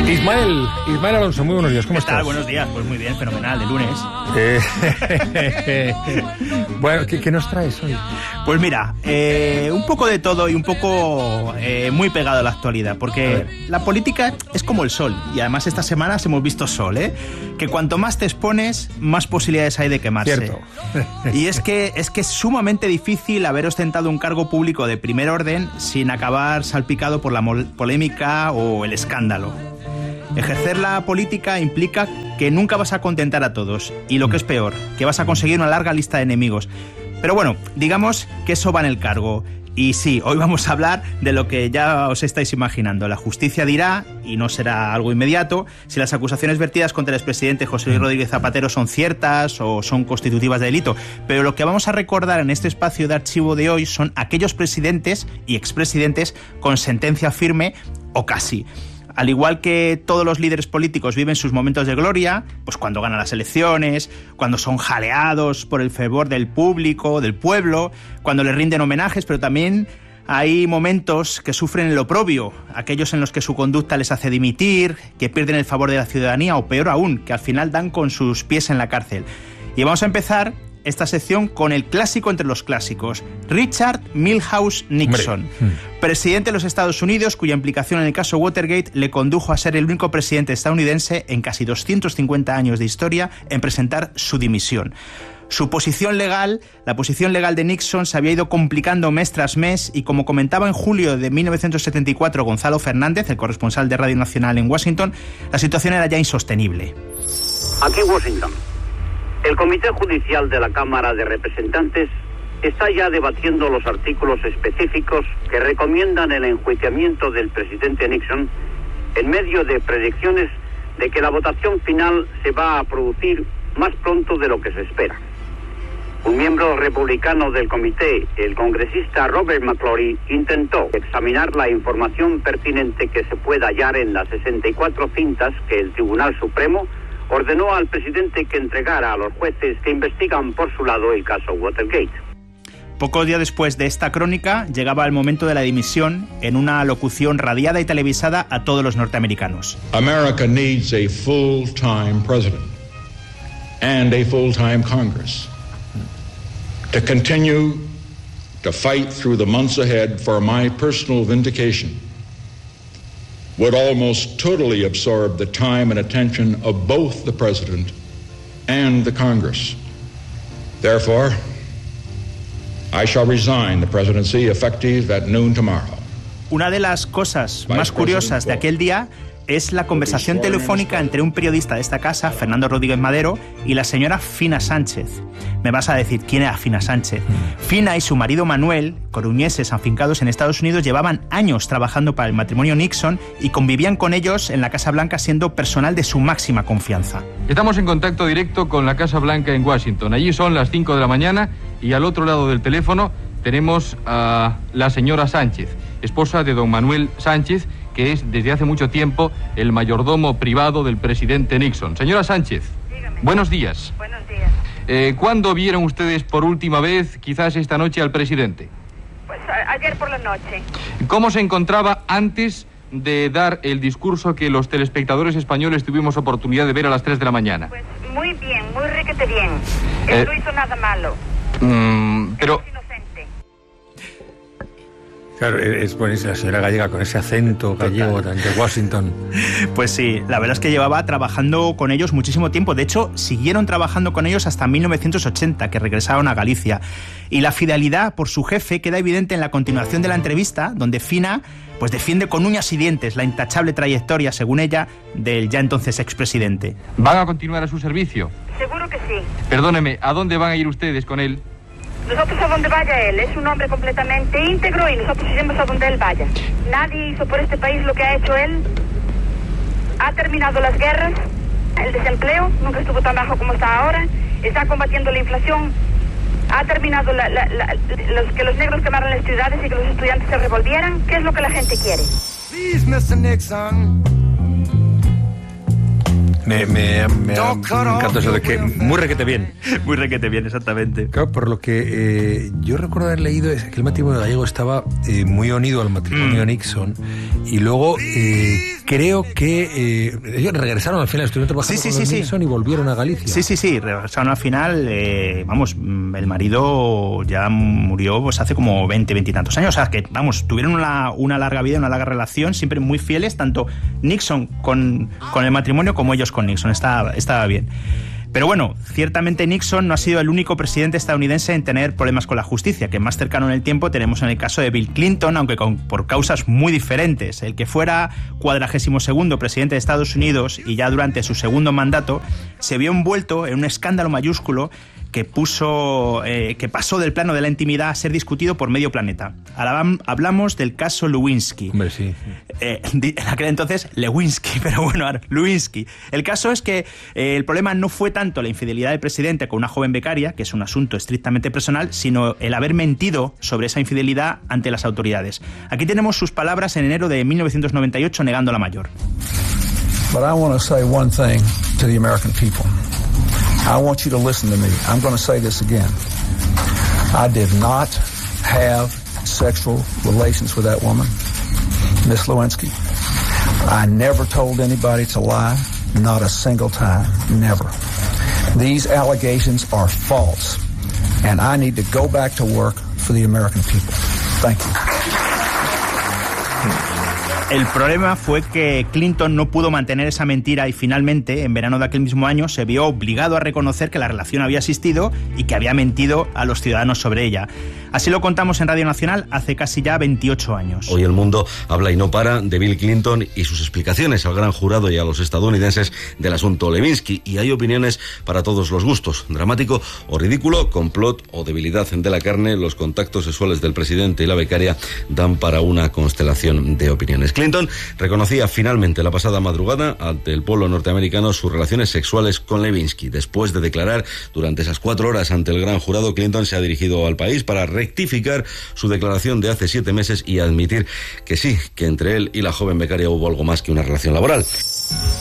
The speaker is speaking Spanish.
Ismael Alonso, muy buenos días, ¿cómo estás? Buenos días, pues muy bien, fenomenal, de lunes. Bueno, ¿qué nos traes hoy? Pues mira, un poco de todo y un poco muy pegado a la actualidad, porque la política es como el sol, y además estas semanas hemos visto sol, que cuanto más te expones, más posibilidades hay de quemarse. Cierto. Y es que es sumamente difícil haber ostentado un cargo público de primer orden sin acabar salpicado por la polémica o el escándalo. Ejercer la política implica que nunca vas a contentar a todos, y lo que es peor, que vas a conseguir una larga lista de enemigos. Pero bueno, digamos que eso va en el cargo. Y sí, hoy vamos a hablar de lo que ya os estáis imaginando. La justicia dirá, y no será algo inmediato, si las acusaciones vertidas contra el expresidente José Luis Rodríguez Zapatero son ciertas o son constitutivas de delito. Pero lo que vamos a recordar en este espacio de archivo de hoy son aquellos presidentes y expresidentes con sentencia firme o casi. Al igual que todos los líderes políticos viven sus momentos de gloria, pues cuando ganan las elecciones, cuando son jaleados por el fervor del público, del pueblo, cuando les rinden homenajes, pero también hay momentos que sufren el oprobio, aquellos en los que su conducta les hace dimitir, que pierden el favor de la ciudadanía o peor aún, que al final dan con sus pies en la cárcel. Y vamos a empezar esta sección con el clásico entre los clásicos, Richard Milhous Nixon, presidente de los Estados Unidos, cuya implicación en el caso Watergate le condujo a ser el único presidente estadounidense en casi 250 años de historia en presentar su dimisión. Su posición legal, la posición legal de Nixon, se había ido complicando mes tras mes y, como comentaba en julio de 1974 Gonzalo Fernández, el corresponsal de Radio Nacional en Washington, la situación era ya insostenible. Aquí Washington. El Comité Judicial de la Cámara de Representantes está ya debatiendo los artículos específicos que recomiendan el enjuiciamiento del presidente Nixon en medio de predicciones de que la votación final se va a producir más pronto de lo que se espera. Un miembro republicano del comité, el congresista Robert McClory, intentó examinar la información pertinente que se pueda hallar en las 64 cintas que el Tribunal Supremo ordenó al presidente que entregara a los jueces que investigan por su lado el caso Watergate. Pocos días después de esta crónica, llegaba el momento de la dimisión en una locución radiada y televisada a todos los norteamericanos. America needs a full-time president and a full-time Congress to continue to fight through the months ahead for my personal vindication. Would almost totally absorb the time and attention of both the President and the Congress. Therefore, I shall resign the presidency effective at noon tomorrow. Una de las cosas más curiosas de aquel día es la conversación telefónica entre un periodista de esta casa, Fernando Rodríguez Madero, y la señora Fina Sánchez. Me vas a decir, ¿quién era Fina Sánchez? Fina y su marido Manuel, coruñeses afincados en Estados Unidos, llevaban años trabajando para el matrimonio Nixon y convivían con ellos en la Casa Blanca siendo personal de su máxima confianza. Estamos en contacto directo con la Casa Blanca en Washington. Allí son las 5 de la mañana y al otro lado del teléfono tenemos a la señora Sánchez, esposa de don Manuel Sánchez, que es desde hace mucho tiempo el mayordomo privado del presidente Nixon. Señora Sánchez, dígame. Buenos días. Buenos días. ¿Cuándo vieron ustedes por última vez, quizás esta noche, al presidente? Pues ayer por la noche. ¿Cómo se encontraba antes de dar el discurso que los telespectadores españoles tuvimos oportunidad de ver a las 3 de la mañana? Pues muy bien, muy requete bien. Él no hizo nada malo. Pero... Claro, es buenísima la señora gallega con ese acento gallego de Washington. Pues sí, la verdad es que llevaba trabajando con ellos muchísimo tiempo. De hecho, siguieron trabajando con ellos hasta 1980, que regresaron a Galicia. Y la fidelidad por su jefe queda evidente en la continuación de la entrevista, donde Fina pues defiende con uñas y dientes la intachable trayectoria, según ella, del ya entonces expresidente. ¿Van a continuar a su servicio? Seguro que sí. Perdóneme, ¿a dónde van a ir ustedes con él? Nosotros a donde vaya él, es un hombre completamente íntegro y nosotros iremos a donde él vaya. Nadie hizo por este país lo que ha hecho él. Ha terminado las guerras, el desempleo, nunca estuvo tan bajo como está ahora. Está combatiendo la inflación. Ha terminado que los negros quemaran las ciudades y que los estudiantes se revolvieran. ¿Qué es lo que la gente quiere? Please, Mr. Nixon. Me encanta eso de que muy requete bien. Muy requete bien, exactamente. Claro, por lo que yo recuerdo haber leído es que el matrimonio gallego estaba muy unido al matrimonio Nixon y luego creo que ellos regresaron al final, estuvieron trabajando con los Nixon y volvieron a Galicia. Sí, regresaron al final. El marido ya murió pues hace como 20 y tantos años. O sea, que, tuvieron una larga vida, una larga relación, siempre muy fieles, tanto Nixon con el matrimonio como ellos con Nixon. Estaba bien. Pero bueno, ciertamente Nixon no ha sido el único presidente estadounidense en tener problemas con la justicia, que más cercano en el tiempo tenemos en el caso de Bill Clinton, aunque por causas muy diferentes. El que fuera 42º presidente de Estados Unidos y ya durante su segundo mandato se vio envuelto en un escándalo mayúsculo que pasó del plano de la intimidad a ser discutido por medio planeta. Hablamos del caso Lewinsky. Hombre, sí. En aquel entonces, Lewinsky, pero bueno, ahora, Lewinsky. El caso es que el problema no fue tanto la infidelidad del presidente con una joven becaria, que es un asunto estrictamente personal, sino el haber mentido sobre esa infidelidad ante las autoridades. Aquí tenemos sus palabras en enero de 1998 negando la mayor. But I want to say one thing to the American people. I want you to listen to me. I'm going to say this again. I did not have sexual relations with that woman, Miss Lewinsky. I never told anybody to lie, not a single time, never. These allegations are false, and I need to go back to work for the American people. Thank you. El problema fue que Clinton no pudo mantener esa mentira y finalmente, en verano de aquel mismo año, se vio obligado a reconocer que la relación había existido y que había mentido a los ciudadanos sobre ella. Así lo contamos en Radio Nacional hace casi ya 28 años. Hoy el mundo habla y no para de Bill Clinton y sus explicaciones al gran jurado y a los estadounidenses del asunto Lewinsky, y hay opiniones para todos los gustos. Dramático o ridículo, complot o debilidad de la carne, los contactos sexuales del presidente y la becaria dan para una constelación de opiniones. Clinton reconocía finalmente la pasada madrugada ante el pueblo norteamericano sus relaciones sexuales con Lewinsky. Después de declarar durante esas 4 horas ante el gran jurado, Clinton se ha dirigido al país para rectificar su declaración de hace 7 meses y admitir que sí, que entre él y la joven becaria hubo algo más que una relación laboral.